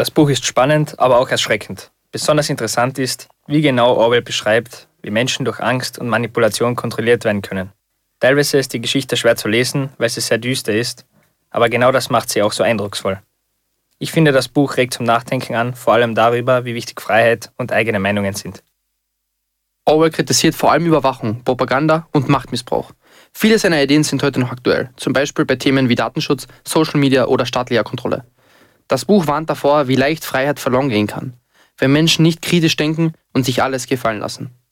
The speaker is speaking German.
Das Buch ist spannend, aber auch erschreckend. Besonders interessant ist, wie genau Orwell beschreibt, wie Menschen durch Angst und Manipulation kontrolliert werden können. Teilweise ist die Geschichte schwer zu lesen, weil sie sehr düster ist, aber genau das macht sie auch so eindrucksvoll. Ich finde, das Buch regt zum Nachdenken an, vor allem darüber, wie wichtig Freiheit und eigene Meinungen sind. Orwell kritisiert vor allem Überwachung, Propaganda und Machtmissbrauch. Viele seiner Ideen sind heute noch aktuell, zum Beispiel bei Themen wie Datenschutz, Social Media oder staatlicher Kontrolle. Das Buch warnt davor, wie leicht Freiheit verloren gehen kann, wenn Menschen nicht kritisch denken und sich alles gefallen lassen.